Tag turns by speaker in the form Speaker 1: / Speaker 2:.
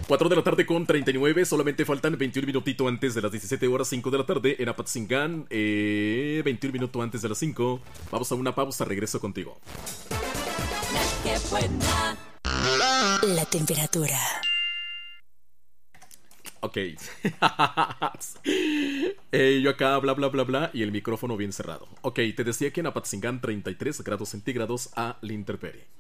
Speaker 1: 4 de la tarde con 39, solamente faltan 21 minutitos antes de las 17 horas 5 de la tarde en Apatzingán, 21 minutos antes de las 5. Vamos a una pausa, regreso contigo.
Speaker 2: Qué buena. La temperatura.
Speaker 1: Ok. Yo acá, bla, bla, bla, bla, y el micrófono bien cerrado. Ok, te decía que en Apatzingán 33 grados centígrados a la intemperie.